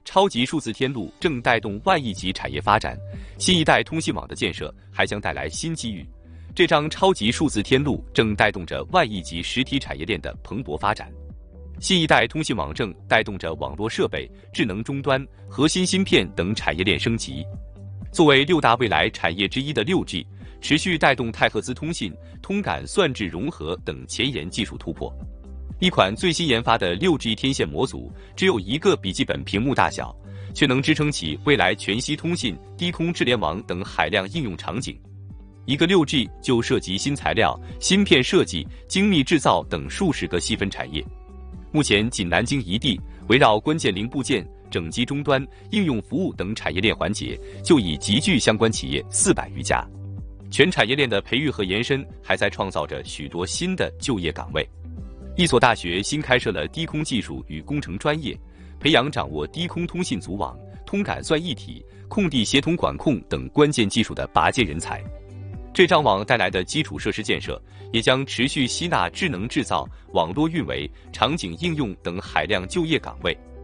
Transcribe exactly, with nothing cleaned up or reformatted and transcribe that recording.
超级数字天路正带动万亿级产业发展，新一代通信网的建设还将带来新机遇。这张超级数字天路正带动着万亿级实体产业链的蓬勃发展。新一代通信网正带动着网络设备、智能终端、核心芯片等产业链升级。作为六大未来产业之一的 六 G， 持续带动太赫兹通信、通感算质融合等前沿技术突破。一款最新研发的 六 G 天线模组，只有一个笔记本屏幕大小，却能支撑起未来全息通信、低空智联网等海量应用场景。一个 六 G 就涉及新材料、芯片设计、精密制造等数十个细分产业。目前仅南京一地，围绕关键零部件、整机终端、应用服务等产业链环节，就已集聚相关企业四百余家。全产业链的培育和延伸，还在创造着许多新的就业岗位。一所大学新开设了低空技术与工程专业，培养掌握低空通信组网、通感算一体、空地协同管控等关键技术的拔尖人才。这张网带来的基础设施建设，也将持续吸纳智能制造、网络运维、场景应用等海量就业岗位。